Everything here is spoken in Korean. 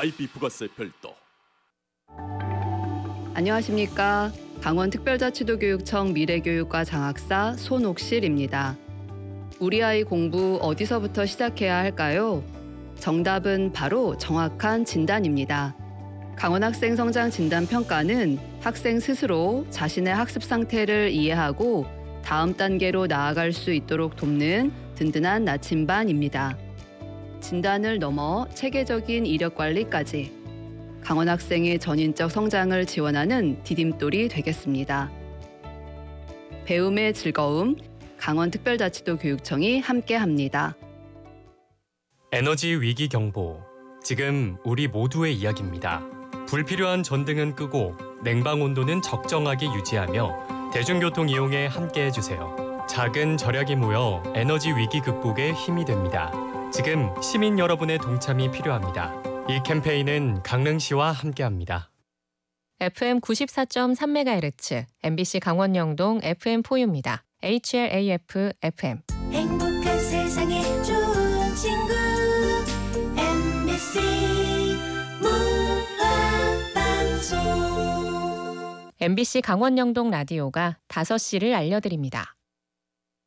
가입비 부가세 별도. 안녕하십니까. 강원특별자치도교육청 미래교육과 장학사 손옥실입니다. 우리 아이 공부 어디서부터 시작해야 할까요? 정답은 바로 정확한 진단입니다. 강원학생 성장 진단 평가는 학생 스스로 자신의 학습 상태를 이해하고 다음 단계로 나아갈 수 있도록 돕는 든든한 나침반입니다. 진단을 넘어 체계적인 이력 관리까지 강원 학생의 전인적 성장을 지원하는 디딤돌이 되겠습니다. 배움의 즐거움, 강원특별자치도 교육청이 함께합니다. 에너지 위기 경보. 지금 우리 모두의 이야기입니다. 불필요한 전등은 끄고 냉방 온도는 적정하게 유지하며 대중교통 이용에 함께해주세요. 작은 절약이 모여 에너지 위기 극복에 힘이 됩니다. 지금 시민 여러분의 동참이 필요합니다. 이 캠페인은 강릉시와 함께합니다. FM 94.3MHz, MBC 강원영동 FM4U입니다. HLAF FM. 행복한 세상에 좋은 친구 MBC 문화방송. MBC 강원영동 라디오가 5시를 알려드립니다.